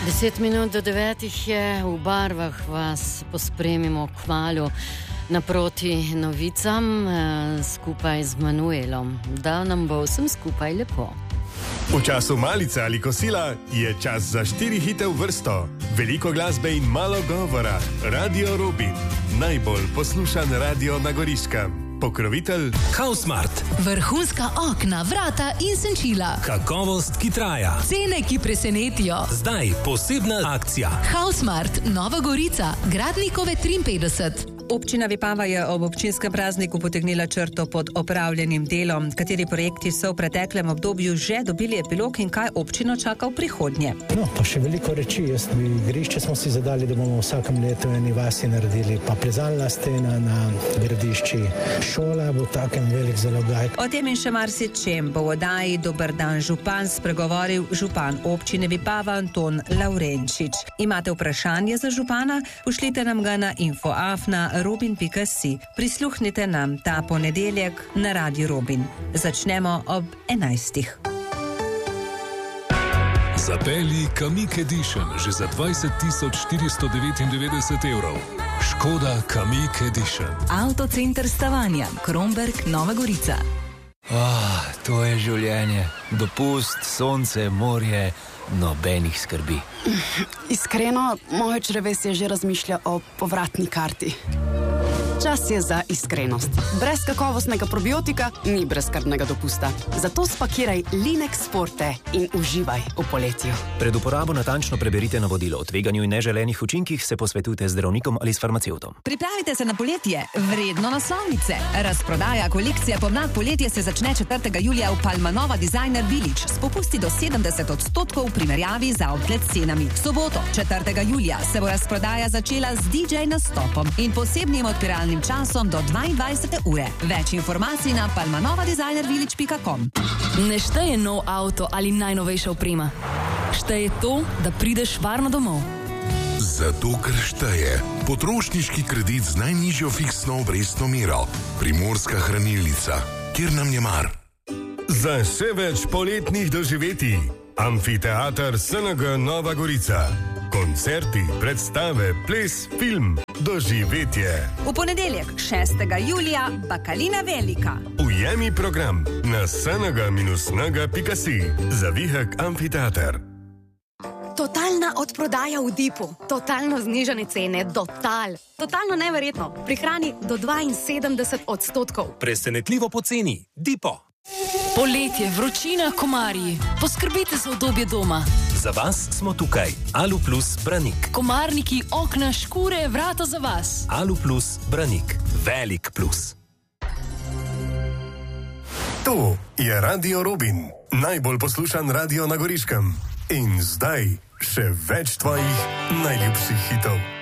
10 minut do 9 je, v barvah vas pospremimo kmalu naproti novicam skupaj z Manuelom, da nam bo vsem skupaj lepo. V času malice ali kosila je čas za 4 hite v vrsto. Veliko glasbe in malo govora. Radio Robin, najbolj poslušan radio na Goriškem. Pokrovitelj Hausmart. Vrhunska okna, vrata in senčila. Kakovost, ki traja. Cene, ki presenetijo. Zdaj posebna akcija. Hausmart, Nova Gorica, Gradnikove 53. Občina Vipava je ob občinskem prazniku potegnila črto pod opravljenim delom. Kateri projekti so v preteklem obdobju že dobili epilog in kaj občino čaka v prihodnje? No, pa še veliko reči. Igrišče smo si zadali, da bomo vsakem letu eni vasi naredili, pa plezalna stena na gradišči. Šola bo takem velik zalogaj. O tem in še marsičem bo v oddaji Dober dan župan spregovoril župan občine Vipava Anton Lavrenčič. Imate vprašanje za župana? Pošljite nam ga na info@robin.si. Prisluhnite nam ta ponedeljek na Radio Robin. Začnemo ob 11. Zapelji Kamiq Edition že za 20.499 €. Škoda Kamiq Edition. Avtocenter Stavanja, Kromberk, Nova Gorica. To je življenje. Dopust, sonce, morje, nobenih skrbi. Iskreno, moje črevesje že razmišlja o povratni karti. Čas je za iskrenost. Brez kakovostnega probiotika ni brezskrbnega dopusta. Zato spakiraj Linex Forte in uživaj v poletju. Pred uporabo natančno preberite navodilo. O tveganju in neželenih učinkih se posvetujte z zdravnikom ali s farmacevtom. Pripravite se na poletje, vredno naslovnice. Razprodaja kolekcije pomlad-poletje se začne 4. julija v Palmanova Designer Village s popusti do 70% v primerjavi z outlet cenami. V soboto, 4. julija, se bo razprodaja začela z DJ nastopom in posebnim odpiralnim časom do 22. ure. Več informacij na palmanovadesignervillage.com. Ne šteje nov avto ali najnovejša oprema. Šteje to, da prideš varno domov. Zato, ker šteje potrošniški kredit z najnižjo fiksno obrestno mero. Primorska hranilnica, kjer nam je mar. Za še več poletnih doživetij. Amfiteater SNG Nova Gorica. Koncerti, predstave, ples, film, doživetje. V ponedeljek, 6. julija, Bakalina Velika. Ujemi program na snga-nga.si. Zavihek Amfiteater. Totalna odprodaja v Dipu. Totalno znižane cene. Totalno neverjetno. Prihrani do 72%. Presenetljivo poceni. Dipo. Poletje, vročina, komarji. Poskrbite za udobje doma. Za vas smo tukaj. Alu Plus Branik. Komarniki, okna, škure, vrata za vas. Alu Plus Branik. Velik plus. To je Radio Robin, najbolj poslušan radio na Goriškem. In zdaj še več tvojih najljubših hitov.